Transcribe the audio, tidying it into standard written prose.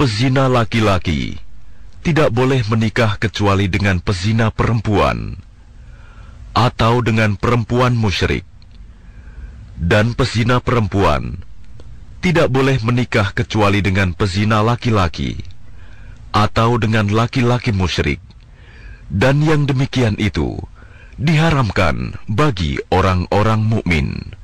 pezina laki-laki tidak boleh menikah kecuali dengan pezina perempuan atau dengan perempuan musyrik, dan pezina perempuan tidak boleh menikah kecuali dengan pezina laki-laki atau dengan laki-laki musyrik, dan yang demikian itu diharamkan bagi orang-orang mukmin.